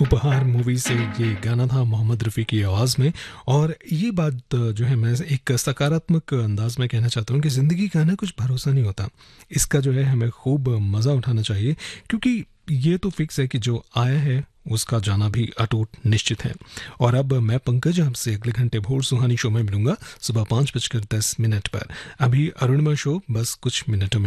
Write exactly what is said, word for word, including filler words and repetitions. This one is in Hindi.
उपहार मूवी से ये गाना था मोहम्मद रफ़ी की आवाज़ में। और ये बात जो है मैं एक सकारात्मक अंदाज में कहना चाहता हूँ कि ज़िंदगी का ना कुछ भरोसा नहीं होता। इसका जो है हमें खूब मज़ा उठाना चाहिए, क्योंकि ये तो फिक्स है कि जो आया है उसका जाना भी अटूट निश्चित है। और अब मैं पंकज आपसे अगले घंटे भोर सुहानी शो में मिलूंगा सुबह पाँच बजकर दस मिनट पर। अभी अरुणिमा शो बस कुछ मिनटों में।